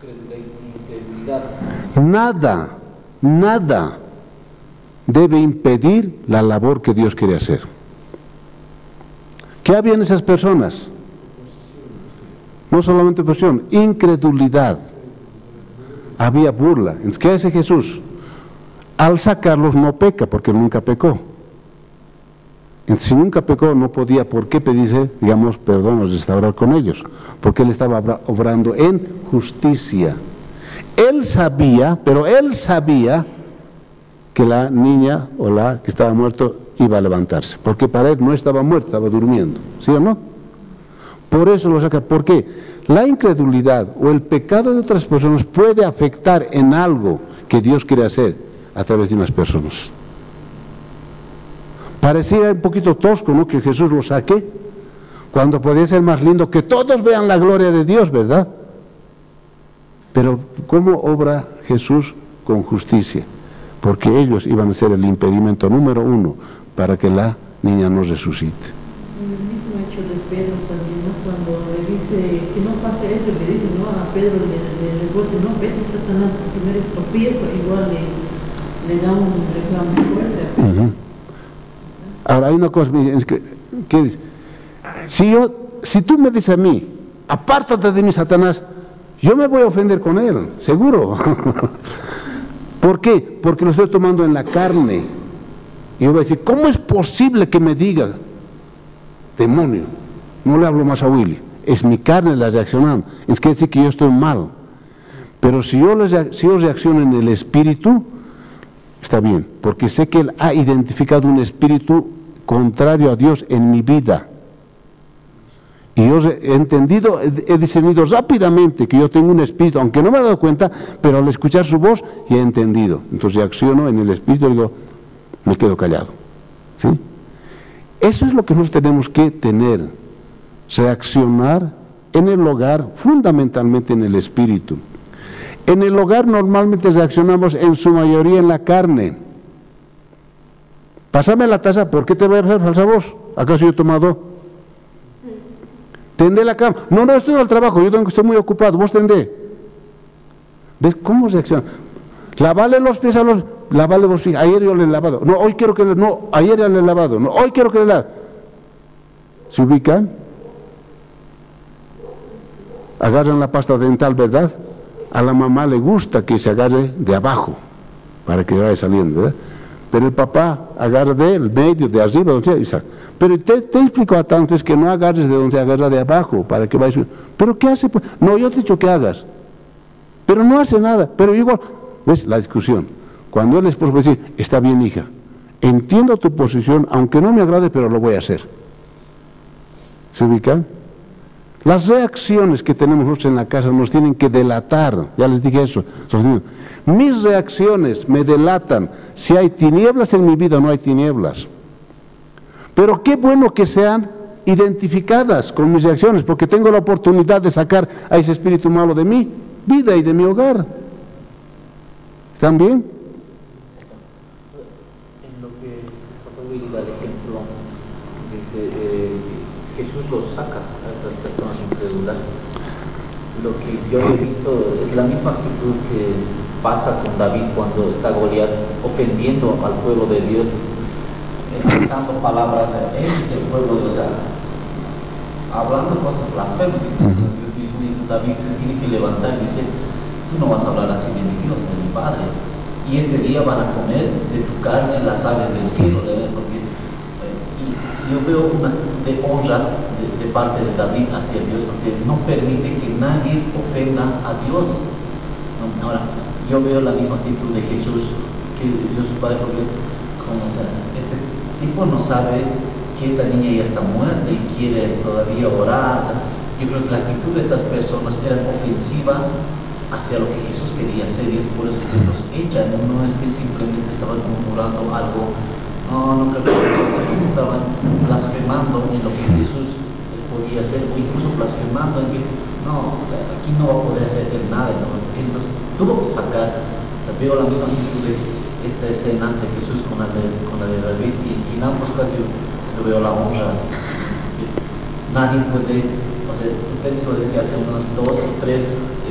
Nada debe impedir la labor que Dios quiere hacer. ¿Qué había en esas personas? No solamente oposición, incredulidad. Había burla. Entonces, ¿qué hace Jesús? Al sacarlos no peca, porque nunca pecó. Entonces, si nunca pecó, no podía, ¿por qué pedirse, digamos, perdón o restaurar con ellos? Porque él estaba obrando en justicia. Él sabía que la niña o la que estaba muerto iba a levantarse, porque para él no estaba muerto, estaba durmiendo, ¿sí o no? Por eso lo saca. ¿Por qué? La incredulidad o el pecado de otras personas puede afectar en algo que Dios quiere hacer a través de unas personas. Parecía un poquito tosco, ¿no?, que Jesús lo saque, cuando podía ser más lindo que todos vean la gloria de Dios, ¿verdad? Pero ¿cómo obra Jesús? Con justicia, porque ellos iban a ser el impedimento número uno para que la niña no resucite. En el mismo hecho de Pedro también, ¿no?, cuando le dice que no pase eso, le dice, ¿no?, a Pedro le revuelve, no, vete Satanás, porque no eres tropiezo, igual le da un reclamo fuerte a Pedro. Ahora hay una cosa que dice, si tú me dices a mí, apártate de mí, Satanás, yo me voy a ofender con él, seguro. ¿Por qué? Porque lo estoy tomando en la carne. Y yo voy a decir, ¿cómo es posible que me diga, demonio? No le hablo más a Willy, es mi carne la reaccionando. Es que decir que yo estoy mal. Pero si yo reacciono en el espíritu, está bien, porque sé que él ha identificado un espíritu contrario a Dios en mi vida. Y yo he discernido rápidamente que yo tengo un espíritu, aunque no me he dado cuenta, pero al escuchar su voz ya he entendido. Entonces reacciono en el espíritu y digo, me quedo callado. ¿Sí? Eso es lo que nosotros tenemos que tener, reaccionar en el hogar, fundamentalmente en el espíritu. En el hogar normalmente reaccionamos en su mayoría en la carne. Pásame la taza, ¿por qué te voy a hacer falsa voz? ¿Acaso yo he tomado? Tendé la cama. No, estoy al trabajo, yo tengo que estar muy ocupado, vos tendé. ¿Ves cómo reacciona? Lavarle los pies lavarle los pies, ayer yo le he lavado. No, hoy quiero que ayer ya le he lavado. No, hoy quiero que le lave. ¿Se ubican? Agarran la pasta dental, ¿verdad? A la mamá le gusta que se agarre de abajo, para que vaya saliendo, ¿verdad? Pero el papá agarra del medio, de arriba, donde sea. Pero te explico a tantos que no agarres de donde se agarra de abajo, para que vaya. ¿Pero qué hace? No, yo te he dicho que hagas. Pero no hace nada. Pero igual, ¿ves? La discusión. Cuando el esposo dice, está bien, hija, entiendo tu posición, aunque no me agrade, pero lo voy a hacer. ¿Se ubican? Las reacciones que tenemos nosotros en la casa nos tienen que delatar, ya les dije eso. Mis reacciones me delatan si hay tinieblas en mi vida o no hay tinieblas. Pero qué bueno que sean identificadas con mis reacciones, porque tengo la oportunidad de sacar a ese espíritu malo de mi vida y de mi hogar. ¿Están bien? En lo que pasó Willy da el ejemplo, dice, Jesús los saca a estas personas incrédulas. Lo que yo he visto es la misma actitud que pasa con David cuando está Goliat ofendiendo al pueblo de Dios, lanzando palabras, él es el pueblo de Dios, hablando cosas blasfemas, Dios mismo, y David se tiene que levantar y dice, tú no vas a hablar así de mi Dios, de mi Padre, y este día van a comer de tu carne las aves del cielo, porque yo veo una actitud de honra de parte de David hacia Dios, porque no permite que nadie ofenda a Dios. Ahora, yo veo la misma actitud de Jesús, que Dios su Padre, porque este tipo no sabe que esta niña ya está muerta y quiere todavía orar. Yo creo que la actitud de estas personas eran ofensivas hacia lo que Jesús quería hacer, y es por eso que los echan. No es que simplemente estaban murmurando algo, no creo que estaban blasfemando en lo que Jesús podía hacer, o incluso blasfemando en que aquí no va a poder hacer nada. Entonces él los tuvo que sacar. Veo la misma actitud de esta escena de Jesús con la de David, y en ambos casos yo veo la honra. Nadie puede, usted mismo decía hace unos 2 o 3